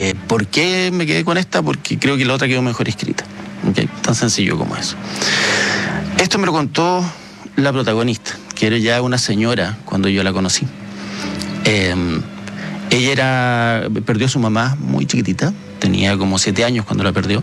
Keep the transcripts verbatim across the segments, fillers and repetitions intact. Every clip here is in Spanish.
¿Por qué me quedé con esta? Porque creo que la otra quedó mejor escrita. ¿Okay? Tan sencillo como eso. Esto me lo contó la protagonista, que era ya una señora cuando yo la conocí. Eh, ella era, perdió a su mamá muy chiquitita, tenía como siete años cuando la perdió.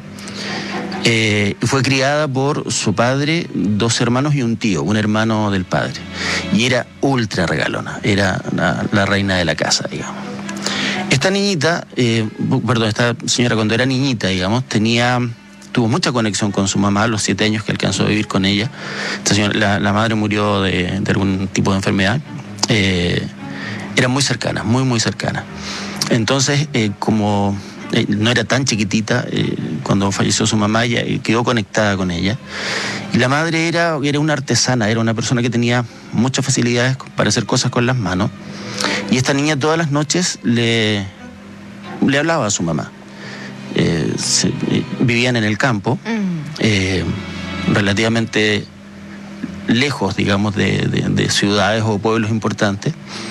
Eh, fue criada por su padre, dos hermanos y un tío, un hermano del padre. Y era ultra regalona, era la, la reina de la casa, digamos. Esta niñita, eh, perdón, esta señora cuando era niñita, digamos, tenía, tuvo mucha conexión con su mamá, los siete años que alcanzó a vivir con ella. Esta señora, la, la madre murió de, de algún tipo de enfermedad. Eh, eran muy cercanas, muy, muy cercanas. Entonces, eh, como... no era tan chiquitita, eh, cuando falleció su mamá, ella quedó conectada con ella. Y la madre era, era una artesana, era una persona que tenía muchas facilidades para hacer cosas con las manos. Y esta niña todas las noches le, le hablaba a su mamá. Eh, se, eh, vivían en el campo, eh, relativamente lejos, digamos, de, de, de ciudades o pueblos importantes,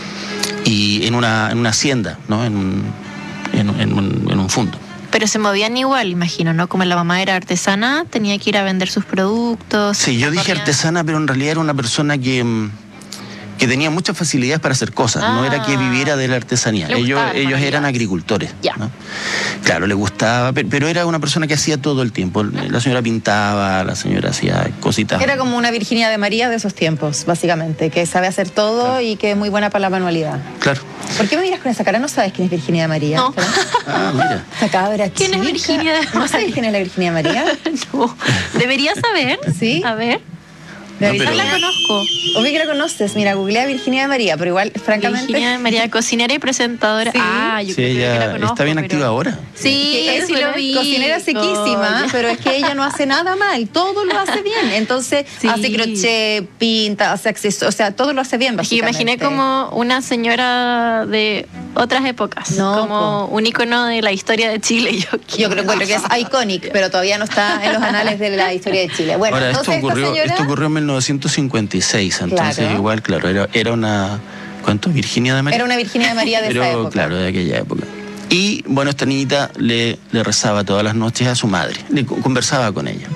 y en una, en una hacienda, ¿no? En un, En, en, un, en un fondo. Pero se movían igual, imagino, ¿no? Como la mamá era artesana, tenía que ir a vender sus productos. Sí, yo dije artesana, pero en realidad era una persona que, que tenía muchas facilidades para hacer cosas. Ah, no era que viviera de la artesanía. Ellos, ellos eran agricultores. Ya. ¿No? Claro, le gustaba, pero era una persona que hacía todo el tiempo. La señora pintaba, la señora hacía cositas. Era como una Virginia de María de esos tiempos, básicamente, que sabe hacer todo, claro, y que es muy buena para la manualidad. Claro. ¿Por qué me miras con esa cara? ¿No sabes quién es Virginia de María? No. Ah, mira. Esta cabra ¿Quién chica. es Virginia de María? ¿No sabes quién es la Virginia de María? No. Debería saber. Sí. A ver. No, pero... la conozco. Obvio que la conoces. Mira, googlea Virginia de María, pero igual, francamente... Virginia de María, cocinera y presentadora. Sí. Ah, yo sí, creo ella que la conozco. está bien pero... activa ahora. Sí, es sí lo vi. Cocinera sequísima, pero es que ella no hace nada mal, todo lo hace bien. Entonces, sí, hace crochet, pinta, hace accesorios, o sea, todo lo hace bien, básicamente. Yo imaginé como una señora de otras épocas, no, como po. un ícono de la historia de Chile. Yo, yo creo, bueno, que es iconic, pero todavía no está en los anales de la historia de Chile. Bueno, ahora, entonces esto ocurrió, esta señora... esto ocurrió en mil novecientos cincuenta y seis, entonces claro, igual, claro, era, era una... ¿Cuánto? ¿Virginia de María? Era una Virginia de María de pero, esa época. Claro, de aquella época. Y, bueno, esta niñita le, le rezaba todas las noches a su madre, le conversaba con ella.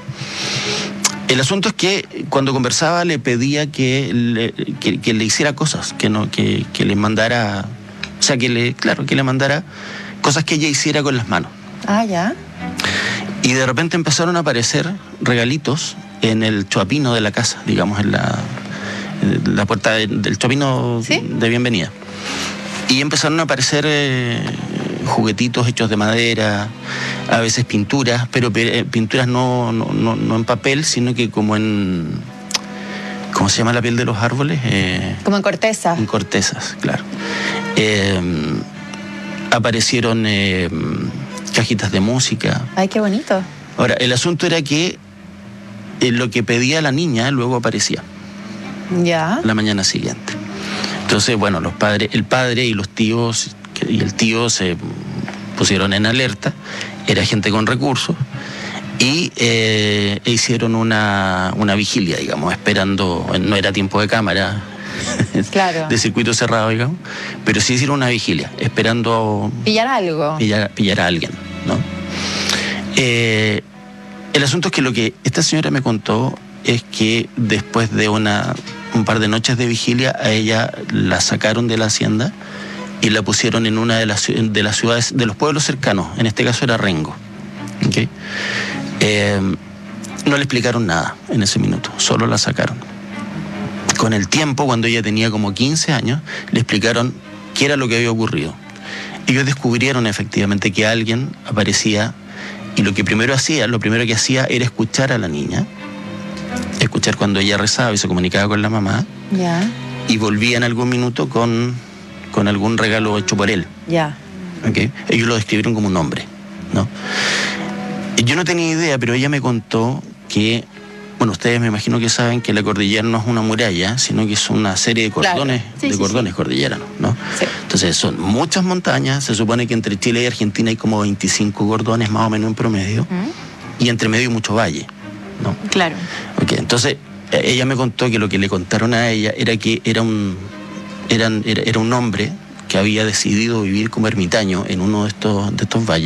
El asunto es que cuando conversaba le pedía que le, que, que le hiciera cosas, que, no, que, que le mandara... O sea, que le, claro, que le mandara cosas que ella hiciera con las manos. Ah, ya. Y de repente empezaron a aparecer regalitos en el choapino de la casa, digamos, en la, en la puerta de, del choapino, ¿sí?, de bienvenida. Y empezaron a aparecer eh, juguetitos hechos de madera, a veces pinturas, pero eh, pinturas no, no, no, no en papel, sino que como en... ¿Cómo se llama la piel de los árboles? Eh, como en corteza. En cortezas, claro. Eh, aparecieron eh, cajitas de música. Ay, qué bonito. Ahora, el asunto era que eh, lo que pedía la niña luego aparecía. Ya. La mañana siguiente. Entonces, bueno, los padres, el padre y los tíos y el tío se pusieron en alerta. Era gente con recursos. Y eh, hicieron una, una vigilia, digamos, esperando, no era tiempo de cámara, claro, de circuito cerrado, digamos, pero sí hicieron una vigilia, esperando... Pillar algo. Pillar, pillar a alguien, ¿no? Eh, el asunto es que lo que esta señora me contó es que después de una, un par de noches de vigilia, a ella la sacaron de la hacienda y la pusieron en una de las, de las ciudades, de los pueblos cercanos, en este caso era Rengo, ¿okay? Eh, no le explicaron nada en ese minuto, solo la sacaron. Con el tiempo, cuando ella tenía como quince años, le explicaron qué era lo que había ocurrido. Ellos descubrieron efectivamente que alguien aparecía y lo que primero hacía, lo primero que hacía era escuchar a la niña, escuchar cuando ella rezaba y se comunicaba con la mamá, ya, y volvía en algún minuto con, con algún regalo hecho por él. Ya. ¿Okay? Ellos lo describieron como un hombre, ¿no? Yo no tenía idea, pero ella me contó que, bueno, ustedes me imagino que saben que la cordillera no es una muralla, sino que es una serie de cordones, claro, sí, de sí, cordones sí. cordilleranos, ¿no? Sí. Entonces son muchas montañas, se supone que entre Chile y Argentina hay como veinticinco cordones más o menos en promedio, ¿Mm? y entre medio hay mucho valle, ¿no? Claro. Okay, entonces ella me contó que lo que le contaron a ella era que era un, eran, era, era un hombre que había decidido vivir como ermitaño en uno de estos, de estos valles.